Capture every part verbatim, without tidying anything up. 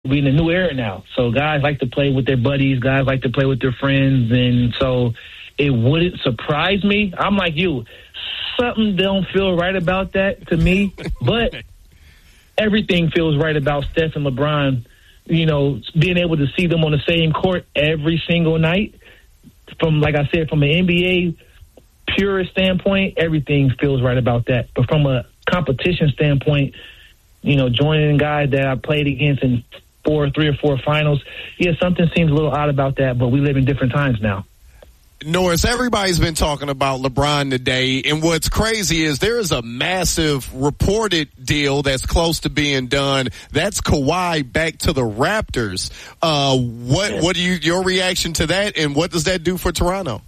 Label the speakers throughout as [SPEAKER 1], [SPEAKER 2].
[SPEAKER 1] we're in a new era now. So guys like to play with their buddies. Guys like to play with their friends. And so it wouldn't surprise me. I'm like you. Something don't feel right about that to me. But everything feels right about Steph and LeBron, you know, being able to see them on the same court every single night. From, like I said, from an N B A purist standpoint, everything feels right about that. But from a competition standpoint, you know, joining guys that I played against in four, three or four finals, yeah, something seems a little odd about that, but we live in different times now.
[SPEAKER 2] Norris, everybody's been talking about LeBron today, and what's crazy is there is a massive reported deal that's close to being done. That's Kawhi back to the Raptors. Uh, what what do you your reaction to that, and what does that do for Toronto?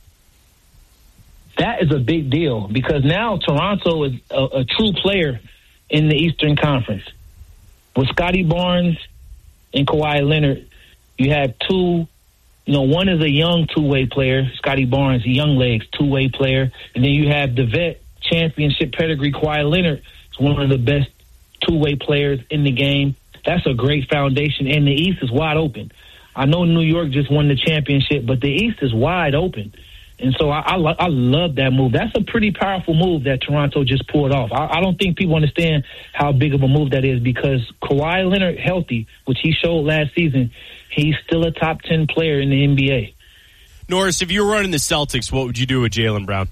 [SPEAKER 1] That is a big deal because now Toronto is a, a true player in the Eastern Conference. With Scotty Barnes and Kawhi Leonard, you have two. You know, one is a young two-way player, Scotty Barnes, a young legs two-way player. And then you have the vet championship pedigree, Kawhi Leonard. Is one of the best two-way players in the game. That's a great foundation, and the East is wide open. I know New York just won the championship, but the East is wide open. And so I, I, I love that move. That's a pretty powerful move that Toronto just pulled off. I, I don't think people understand how big of a move that is because Kawhi Leonard healthy, which he showed last season, he's still a top ten player in the N B A.
[SPEAKER 3] Norris, if you were running the Celtics, what would you do with Jaylen Brown?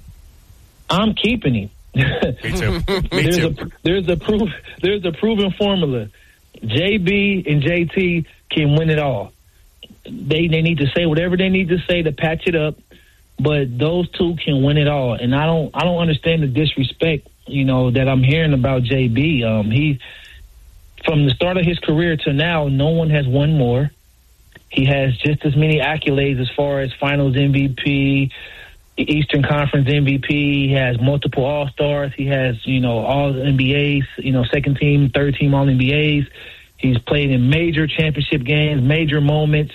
[SPEAKER 1] I'm keeping him.
[SPEAKER 3] Me too. Me
[SPEAKER 1] there's
[SPEAKER 3] too.
[SPEAKER 1] A, there's a proof. There's a proven formula. J B and J T can win it all. They they need to say whatever they need to say to patch it up, but those two can win it all. And I don't I don't understand the disrespect, you know, that I'm hearing about J B. Um, he from the start of his career to now, no one has won more. He has just as many accolades as far as Finals M V P, Eastern Conference M V P. He has multiple All-Stars. He has, you know, all N B As, you know, second team, third team All N B As. He's played in major championship games, major moments.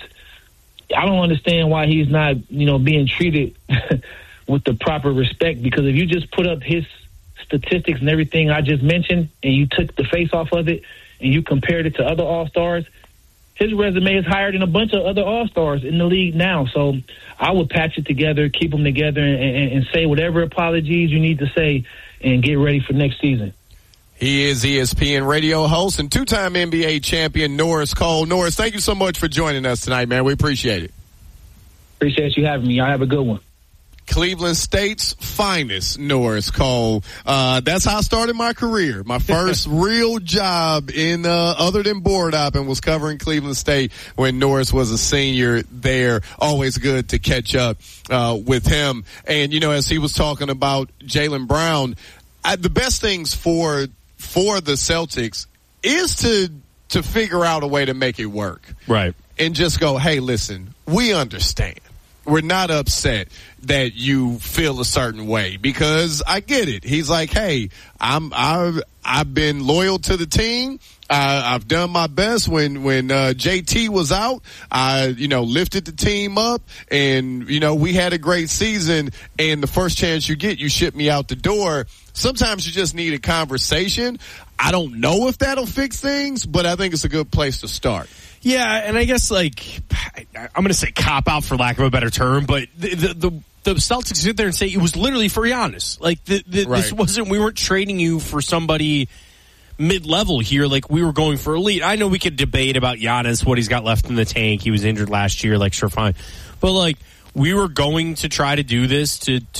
[SPEAKER 1] I don't understand why he's not, you know, being treated with the proper respect, because if you just put up his statistics and everything I just mentioned and you took the face off of it and you compared it to other All-Stars, his resume is higher than a bunch of other All-Stars in the league now. So I would patch it together, keep them together, and, and, and say whatever apologies you need to say and get ready for next season.
[SPEAKER 2] He is E S P N radio host and two-time N B A champion Norris Cole. Norris, thank you so much for joining us tonight, man. We appreciate it.
[SPEAKER 1] Appreciate you having me. Y'all have a good one.
[SPEAKER 2] Cleveland State's finest, Norris Cole. Uh, that's how I started my career. My first real job in, uh, other than board hopping was covering Cleveland State when Norris was a senior there. Always good to catch up, uh, with him. And, you know, as he was talking about Jaylen Brown, I, the best things for, for the Celtics is to, to figure out a way to make it work.
[SPEAKER 3] Right.
[SPEAKER 2] And just go, hey, listen, we understand. We're not upset that you feel a certain way, because I get it. He's like, hey, I'm, I've, I've been loyal to the team. I, I've done my best when, when, uh, J T was out. I, you know, lifted the team up and, you know, we had a great season, and the first chance you get, you ship me out the door. Sometimes you just need a conversation. I don't know if that'll fix things, but I think it's a good place to start.
[SPEAKER 3] Yeah, and I guess, like, I'm going to say cop out for lack of a better term, but the the, the, the Celtics sit there and say it was literally for Giannis. Like, the, the, right. This wasn't, we weren't trading you for somebody mid-level here. Like, we were going for elite. I know we could debate about Giannis, what he's got left in the tank. He was injured last year, like, sure, fine. But, like, we were going to try to do this to, to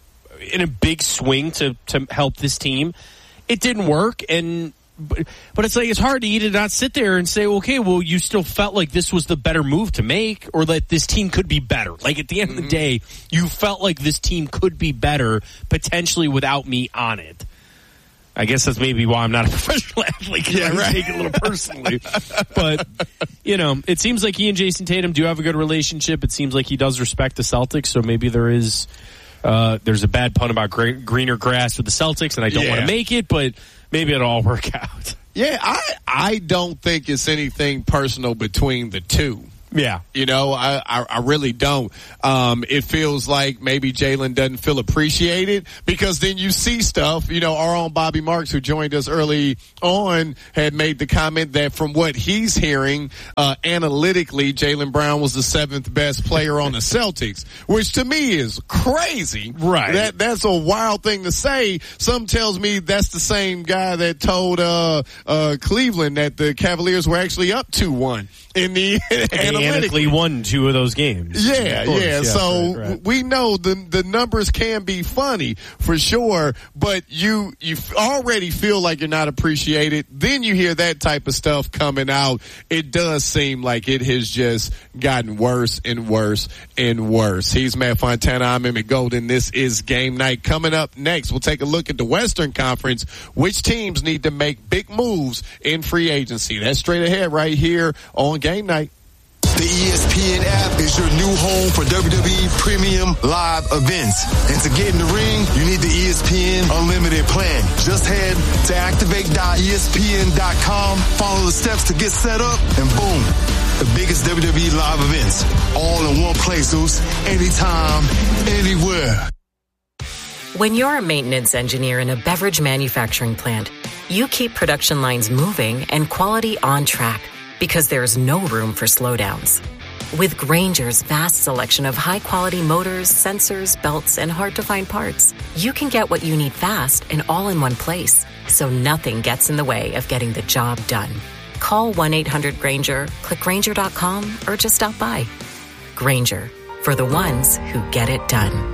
[SPEAKER 3] in a big swing to, to help this team. It didn't work, and But, but it's like, it's hard to, to not sit there and say, okay, well, you still felt like this was the better move to make, or that this team could be better. Like, at the end mm-hmm. of the day, you felt like this team could be better, potentially without me on it. I guess that's maybe why I'm not a professional athlete, because
[SPEAKER 2] yeah,
[SPEAKER 3] I
[SPEAKER 2] right.
[SPEAKER 3] take it a little personally. But, you know, it seems like he and Jason Tatum do have a good relationship. It seems like he does respect the Celtics, so maybe there is, uh, there's a bad pun about gra- greener grass with the Celtics, and I don't yeah. want to make it, but maybe it'll all work out.
[SPEAKER 2] Yeah, I I don't think it's anything personal between the two.
[SPEAKER 3] Yeah.
[SPEAKER 2] You know, I, I, I really don't. Um, it feels like maybe Jalen doesn't feel appreciated because then you see stuff, you know, our own Bobby Marks, who joined us early on, had made the comment that from what he's hearing, uh, analytically, Jaylen Brown was the seventh best player on the Celtics, which to me is crazy.
[SPEAKER 3] Right.
[SPEAKER 2] That, that's a wild thing to say. Some tells me that's the same guy that told, uh, uh, Cleveland that the Cavaliers were actually up two one in the
[SPEAKER 3] analytically won two of those games.
[SPEAKER 2] Yeah,
[SPEAKER 3] course,
[SPEAKER 2] yeah.
[SPEAKER 3] yeah.
[SPEAKER 2] So
[SPEAKER 3] right, right.
[SPEAKER 2] we know the the numbers can be funny for sure, but you you already feel like you're not appreciated. Then you hear that type of stuff coming out. It does seem like it has just gotten worse and worse and worse. He's Matt Fontana. I'm Emmett Golden. This is Game Night. Coming up next, we'll take a look at the Western Conference. Which teams need to make big moves in free agency? That's straight ahead right here on Game Night.
[SPEAKER 4] The E S P N app is your new home for W W E Premium Live events. And to get in the ring, you need the E S P N Unlimited plan. Just head to activate dot E S P N dot com, follow the steps to get set up, and boom, the biggest W W E live events all in one place, Zeus. Anytime, anywhere.
[SPEAKER 5] When you're a maintenance engineer in a beverage manufacturing plant, you keep production lines moving and quality on track, because there's no room for slowdowns. With Grainger's vast selection of high-quality motors, sensors, belts, and hard-to-find parts, you can get what you need fast and all in one place, so nothing gets in the way of getting the job done. Call one eight hundred Grainger, click Grainger dot com, or just stop by. Grainger, for the ones who get it done.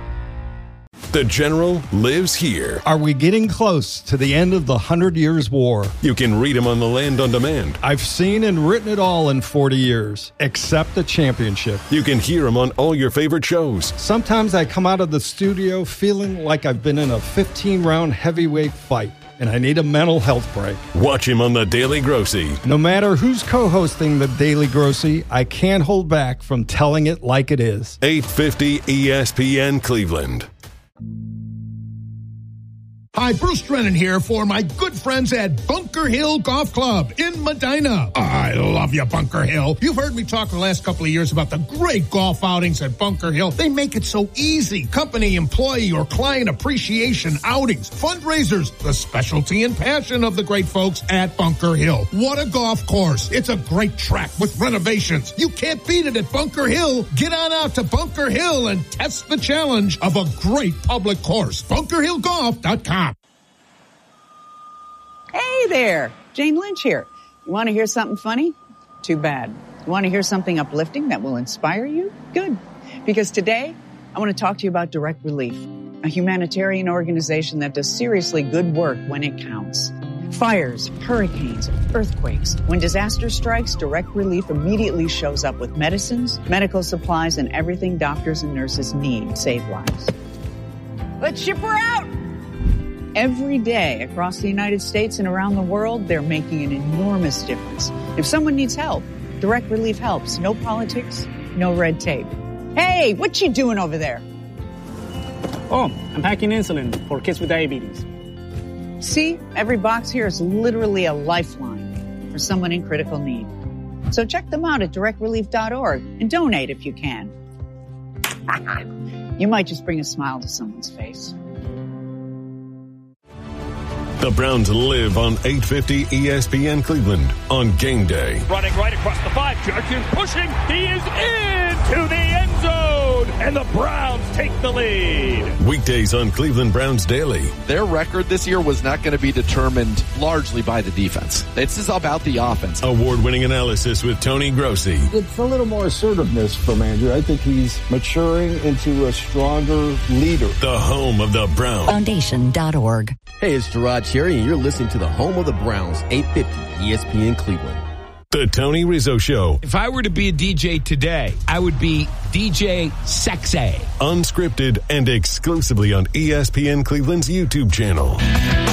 [SPEAKER 6] The General lives here.
[SPEAKER 7] Are we getting close to the end of the Hundred Years' War?
[SPEAKER 6] You can read him on the Land on Demand.
[SPEAKER 7] I've seen and written it all in forty years, except the championship.
[SPEAKER 6] You can hear him on all your favorite shows.
[SPEAKER 7] Sometimes I come out of the studio feeling like I've been in a fifteen-round heavyweight fight, and I need a mental health break.
[SPEAKER 6] Watch him on The Daily Grossy.
[SPEAKER 7] No matter who's co-hosting The Daily Grossy, I can't hold back from telling it like it is.
[SPEAKER 6] eight fifty E S P N Cleveland.
[SPEAKER 8] Hi, Bruce Drennan here for my good friends at Bunker Hill Golf Club in Medina. I love you, Bunker Hill. You've heard me talk the last couple of years about the great golf outings at Bunker Hill. They make it so easy. Company, employee, or client appreciation outings, fundraisers, the specialty and passion of the great folks at Bunker Hill. What a golf course. It's a great track with renovations. You can't beat it at Bunker Hill. Get on out to Bunker Hill and test the challenge of a great public course. bunker hill golf dot com.
[SPEAKER 9] Hey there, Jane Lynch here. You want to hear something funny? Too bad. You want to hear something uplifting that will inspire you? Good. Because today, I want to talk to you about Direct Relief, a humanitarian organization that does seriously good work when it counts. Fires, hurricanes, earthquakes. When disaster strikes, Direct Relief immediately shows up with medicines, medical supplies, and everything doctors and nurses need to save lives. Let's ship her out! Every day across the United States and around the world, they're making an enormous difference. If someone needs help, Direct Relief helps. No politics, no red tape. Hey, what you doing over there?
[SPEAKER 10] Oh, I'm packing insulin for kids with diabetes.
[SPEAKER 9] See, every box here is literally a lifeline for someone in critical need. So check them out at direct relief dot org and donate if you can. You might just bring a smile to someone's face.
[SPEAKER 6] The Browns live on eight fifty E S P N Cleveland on game day.
[SPEAKER 11] Running right across the five. Judkins pushing. He is into the end zone. And the Browns take the lead.
[SPEAKER 6] Weekdays on Cleveland Browns Daily.
[SPEAKER 12] Their record this year was not going to be determined largely by the defense. This is about the offense.
[SPEAKER 6] Award-winning analysis with Tony Grossi.
[SPEAKER 13] It's a little more assertiveness from Andrew. I think he's maturing into a stronger leader.
[SPEAKER 6] The home of the Browns.
[SPEAKER 14] Foundation dot org.
[SPEAKER 15] Hey, it's Gerard Cherry, and you're listening to the home of the Browns, eight fifty E S P N Cleveland.
[SPEAKER 6] The Tony Rizzo Show.
[SPEAKER 16] If I were to be a D J today, I would be D J Sexay.
[SPEAKER 6] Unscripted and exclusively on E S P N Cleveland's YouTube channel.